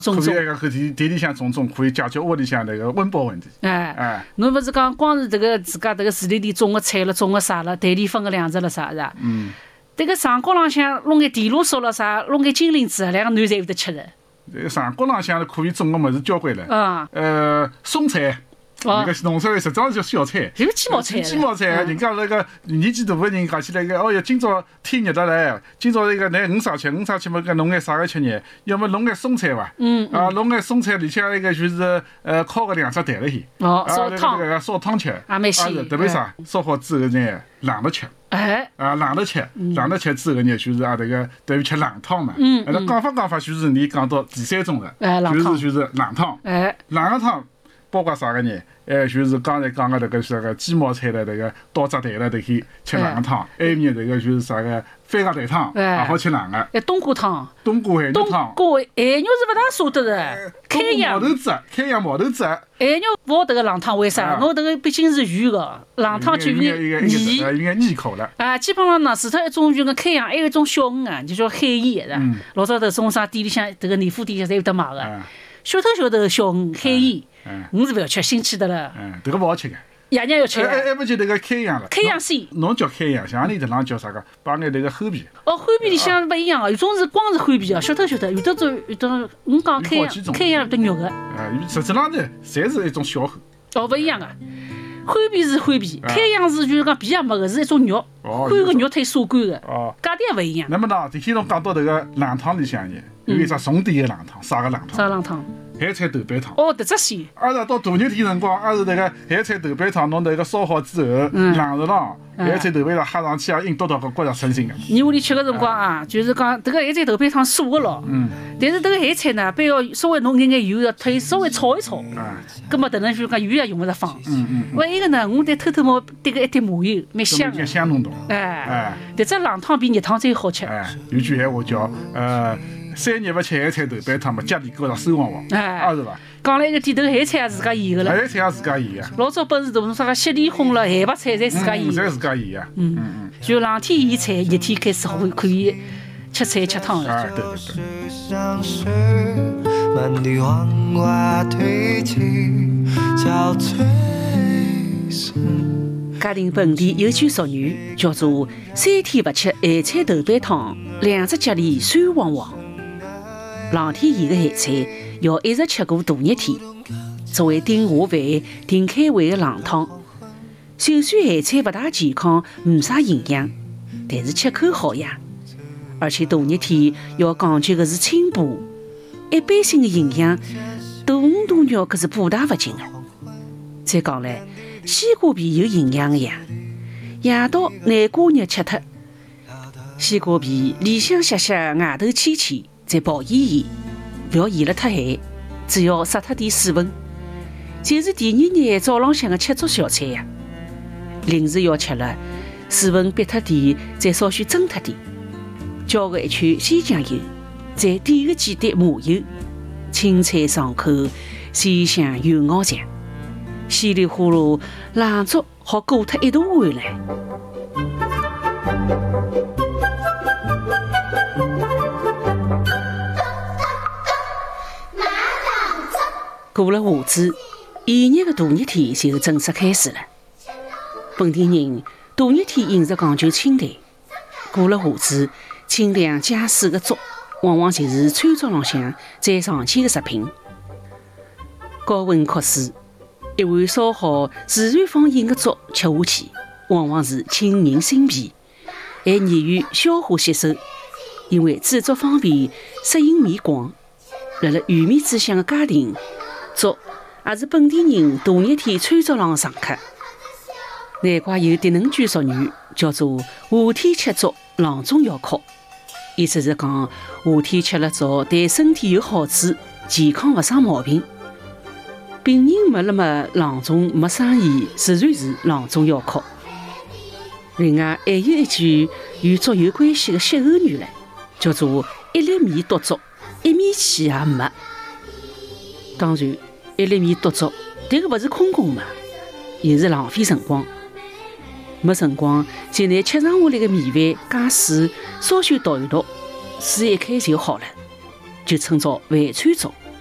种种。 可以和地里向种种，可以解决屋里向那个温饱问题。 侬勿是讲光是这个自家这个市里里种个菜了，种个啥了，地里分个粮食了啥是吧？这个上高浪向弄眼地罗烧了啥，弄眼金铃子，两个男侪有得吃的。 上高浪向可以种个物事交关了。松菜。那个农村实际上叫小菜， 就是鸡毛菜。 鸡毛菜，人家那个年纪大个人讲起来个，哦哟，今朝天热得来，今朝那个拿五啥吃嘛，搿弄眼啥个吃呢？要么弄眼松菜伐？弄眼松菜里向那个就是烤个2只蛋了去。 烧汤。 烧汤吃。 也蛮鲜。 特别啥？烧好之后呢，冷着吃。冷着吃之后呢，就是那个等于吃冷汤嘛。讲法就是你讲到第3种了，就是冷汤。冷个汤。包括啥个呢？就是刚才讲个那个啥个鸡毛菜的那个刀汁蛋了，都可以吃冷个汤。还有呢，这个就是啥个番茄蛋汤，也好吃冷个。 冬瓜汤。 冬瓜海肉汤。 冬瓜海肉是勿大舍得的。开阳毛豆汁。海肉勿好得个冷汤，为啥？侬这个毕竟是鱼个，冷汤就有眼腻口了。 基本上呢，除脱一种就个开阳，还有一种小鱼啊，就叫海盐是吧？老早头种啥店里向这个年货店里向侪有得卖个。小头小鱼海盐。我是勿要吃，新鲜的了。这个勿好吃个。 爷娘要吃。 还不就那个开阳了。 开阳鲜。 侬叫开阳，像阿里头浪叫啥个？把眼那个齁皮。 齁皮里向勿一样有种是光是齁皮啊，小头，有的我讲开阳有得肉个。 实际上呢，侪是一种小齁。 勿一样个。齁皮是齁皮，开阳是就是讲皮也没个，是一种肉，干个肉腿晒干个。价钿也勿一样。 那么呢，天侬讲到这个冷汤里向呢，有一只重点的冷汤，啥个冷汤？ 啥冷汤？ 海菜豆瓣汤。 迭只鲜。 到大热天辰光，是那个海菜豆瓣汤，侬那个烧好之后，冷着浪，海菜豆瓣汤喝上去啊，硬嘟嘟个，觉着清新个。 你屋里吃个辰光啊，就是讲这个海菜豆瓣汤素个咯。但是这个海菜呢，必要稍微弄眼油，要推稍微炒一炒。葛末等于就讲油也用勿着放。还有一个呢，我再偷冒滴个一滴麻油，蛮香个。 香浓浓。 迭只冷汤比热汤最好吃。 有句闲话叫3日勿吃海菜豆瓣汤嘛，家里高头收旺旺，是伐？ 讲了一个点头海菜也自家腌个了， 海菜也自家腌个。 老早本事大，侬啥个雪里红了、海白菜侪自家腌， 侪自家腌个。 就冷天腌菜，热天开始可以吃菜吃汤了。 对。 家庭本地有句俗语叫做3天勿吃海菜豆瓣汤，2只脚里酸汪汪。冷天腌个海菜要一直吃过大热天，作为顶下饭、顶开胃的冷汤。就算海菜勿大健康，没啥营养，但是吃口好呀。而且大热天要讲究的是清补，一般性的营养，大鱼大肉可是补大勿尽的。再讲嘞，西瓜皮有营养的呀，夜到南瓜肉吃脱，西瓜皮里向削削，外头扦扦，再爆腌，不要腌了太咸，只要杀脱点水分，就是第2日早浪向的吃足小菜呀。零食要吃了，水分逼脱点，再稍许蒸脱点，浇个一圈鲜酱油，再点个几滴麻油，青菜上口，鲜香又咬酱，稀里呼噜冷粥好过脱一大碗来。过了下子，炎热的大热天就正式开始了。本地人大热天饮食讲究清淡，过了下子，清凉解暑的粥往往就是餐桌浪向最常见的食品。高温酷暑，一碗烧好自然放饮的粥吃下去，往往是沁人心脾，还易于消化吸收。因为煮粥方便，适应面广，辣辣鱼米之乡的家庭，粥也是本地人大热天餐桌上的常客。难怪有迭能句俗语叫做夏天吃粥，冷中要哭，意思是讲夏天吃了粥对身体有好处，健康勿生毛病。病人没了么冷中没生意，自然是冷中要哭。另外还有一句与粥有关系的歇后语唻，叫做一粒米夺粥，一面气也没。当然一粒米夺粥迭个勿是空空嘛，又是浪费辰光。没辰光就拿吃剩下来的米饭加水稍许捣一捣，水一开就好了，就称作饭川粥。